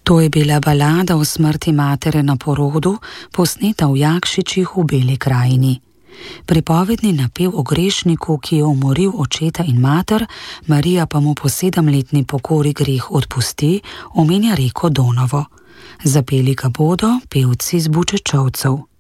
To je bila balada o smrti matere na porodu, posneta v Jakšičih v Beli krajini. Pripovedni napev o grešniku, ki je umoril očeta in mater, Marija pa mu po 7-letni pokori greh odpusti, omenja reko Donavo. Zapeli ga bodo pevci z Bučečovcev.